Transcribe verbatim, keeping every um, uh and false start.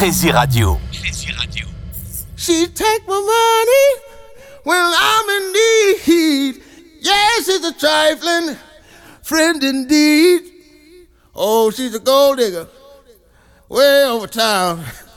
Crazy Radio. Crazy Radio. She take my money when I'm in need. Yes, she's a trifling friend indeed. Oh, she's a gold digger way over town.